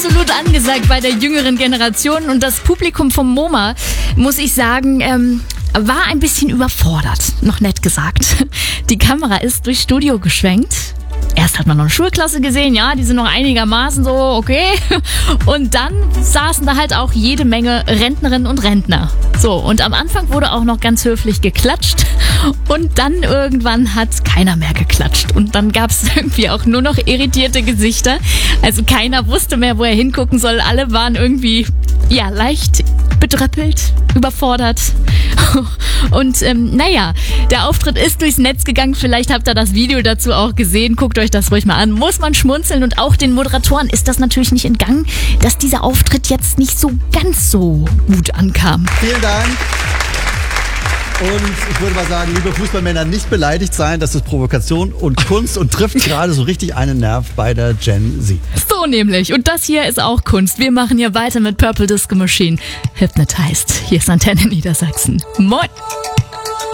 Absolut angesagt bei der jüngeren Generation und das Publikum vom MoMA, muss ich sagen, war ein bisschen überfordert, noch nett gesagt. Die Kamera ist durchs Studio geschwenkt. Erst hat man noch eine Schulklasse gesehen, ja, die sind noch einigermaßen so, okay. Und dann saßen da halt auch jede Menge Rentnerinnen und Rentner. So, und am Anfang wurde auch noch ganz höflich geklatscht und dann irgendwann hat keiner mehr geklatscht. Und dann gab es irgendwie auch nur noch irritierte Gesichter. Also keiner wusste mehr, wo er hingucken soll. Alle waren irgendwie, ja, leicht bedröppelt, überfordert. Und naja, der Auftritt ist durchs Netz gegangen. Vielleicht habt ihr das Video dazu auch gesehen. Guckt euch das ruhig mal an. Muss man schmunzeln. Und auch den Moderatoren ist das natürlich nicht entgangen, dass dieser Auftritt jetzt nicht so ganz so gut ankam. Vielen Dank. Und ich würde mal sagen, liebe Fußballmänner, nicht beleidigt sein. Das ist Provokation und Kunst und trifft gerade so richtig einen Nerv bei der Gen Z. So nämlich. Und das hier ist auch Kunst. Wir machen hier weiter mit Purple Disco Machine. Hypnotized. Hier ist Antenne Niedersachsen. Moin.